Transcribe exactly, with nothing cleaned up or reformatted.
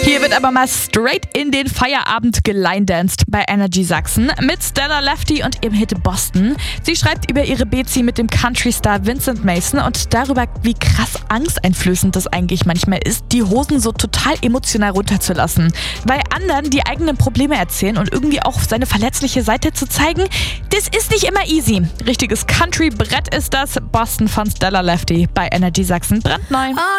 Hier wird aber mal straight in den Feierabend geline-danced bei Energy Sachsen mit Stella Lefty und ihrem Hit Boston. Sie schreibt über ihre Bezi mit dem Country-Star Vincent Mason und darüber, wie krass angsteinflößend das eigentlich manchmal ist, die Hosen so total emotional runterzulassen. Bei anderen die eigenen Probleme erzählen und irgendwie auch seine verletzliche Seite zu zeigen, das ist nicht immer easy. Richtiges Country-Brett ist das. Boston von Stella Lefty bei Energy Sachsen brandneu.